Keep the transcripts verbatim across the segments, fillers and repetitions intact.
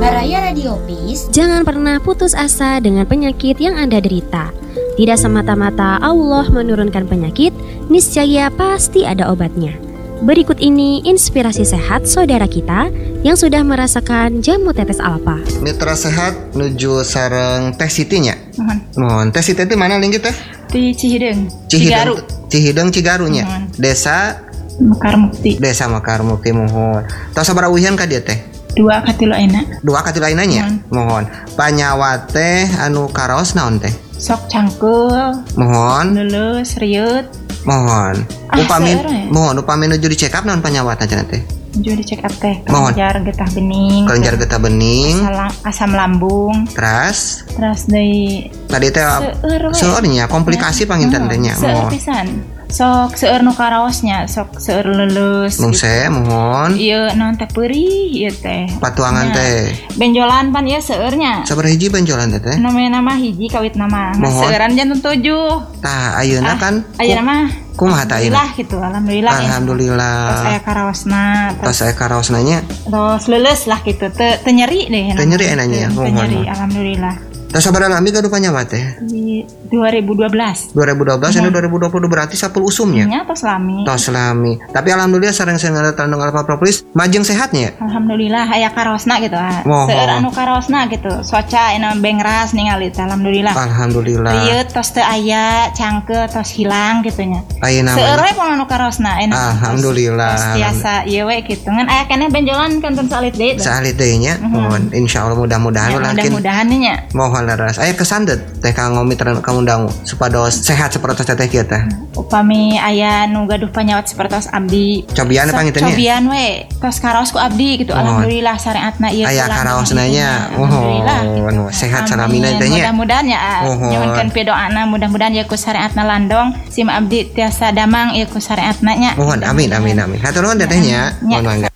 Baraya Radio Peace. Jangan pernah putus asa dengan penyakit yang Anda derita. Tidak semata-mata Allah menurunkan penyakit, niscaya pasti ada obatnya. Berikut ini inspirasi sehat saudara kita yang sudah merasakan jamu tetes alfa. Mitra sehat nuju sareng Teh Siti nya. Mohon. Mohon. Teh Siti itu mana lingkit teh? Di Cihideng. Cihideng. Cihideng Cigarunya. Mohon. Desa Mekar Mukti. Desa Mekar Mukti. Mohon. Tos sabaraha uhian ka dieu teh? Dua katilu ayeuna. Dua katilu ayeuna. Mohon. Panyawa teh anu karaos naon teh? Sok cangkeul. Mohon. Leuleus rieut. Mohon. Ah, Upami seere. mohon upami nuju di check up naon panyawatna cenah teh? Nuju di check up teh. Mohon. Kelenjar getah bening. Kelenjar getah bening. Asam, asam lambung. Teras Terus dari tadi teh seueur we. seurnya komplikasi panginten teh nya. Seueur Mohon. pisan. Sok seueur nu karaosnya, sok seueur leuleus. Mungse mohon. Ieu naon teh peurih ieu teh. Patuangan Nya. teh. Benjolan pan ieu seueurnya. Sabaraha hiji benjolan teh teh? Namanya nama hiji kawit nama. Mohon. Seueuran jantung tujuh. Tah ayeuna kan Ayeuna mah kumaha tah ayeuna? alhamdulillah gitu, alhamdulillah. Ya. Alhamdulillah. Terus aya karaosna, Tos aya karaosna nya. terus leuleus lah gitu. Teu teu nyeri deh. Teu nyeri enanya, Teu mohon. nyeri, alhamdulillah. Tos sabaraha lami gaduh panyawa teh? Di dua ribu dua belas. dua ribu dua belas anu dua ribu dua puluh berarti sepuluh usumnya. Nya tos lami. Tos lami. Tapi alhamdulillah sareng saya tandang alfa propolis majeng sehatnya. Alhamdulillah aya karaosna gitu. ah. Mohon. Seueur anu karaosna gitu. Soca ena bengras ningali teh alhamdulillah. Alhamdulillah. Ieu tos teu aya, cangkeul tos hilang gitu nya. Ayeuna Seueur mah. we pun anu karaosna ena. Alhamdulillah. Tos tiasa ieu we gitu. Ngan aya keneh benjolan kantun salit deui. Salit deui nya. Mohon insyaallah mudah-mudahan Ya, ulah mudah-mudahan nya. mohon leres. Aya kesan deh teh kanggo mitra kamu dangu supados sehat seperti teh kieu teh. Upami aya nu gaduh panyawat sepertos abdi. Cobian panginten nya. Cobian we. Tos karaos ku abdi gitu. Mohon. Alhamdulillah syariatna ieu. Aya pulang karaosna dengan nya. ibunya. Alhamdulillah. Mohon sehat Amin. salamina teh nya. Mudah-mudahan ya Mohon. nyuwunkeun pidoana mudah-mudahan ya ku syariatna landong sim abdi tiasa damang ieu ku syariatna nya. Mohon amin amin amin. Hatur nuhun teh nya. Mohon mangga.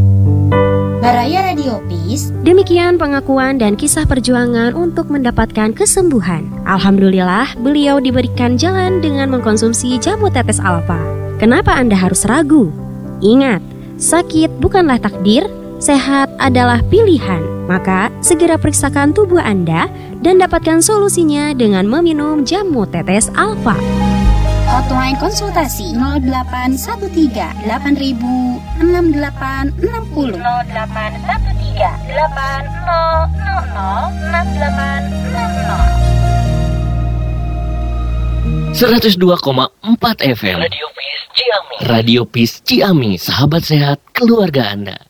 Baraya Radio Peace. Demikian pengakuan dan kisah perjuangan untuk mendapatkan kesembuhan. Alhamdulillah, beliau diberikan jalan dengan mengkonsumsi jamu tetes alfa. Kenapa Anda harus ragu? Ingat, sakit bukanlah takdir, sehat adalah pilihan. Maka, segera periksakan tubuh Anda dan dapatkan solusinya dengan meminum jamu tetes alfa. Hotline konsultasi nol delapan satu tiga delapan ribu enam delapan enam nol nol delapan satu tiga delapan nol nol nol enam delapan enam nol. seratus dua koma empat F M Radio Peace Ciami. Radio Peace Ciami, sahabat sehat keluarga Anda.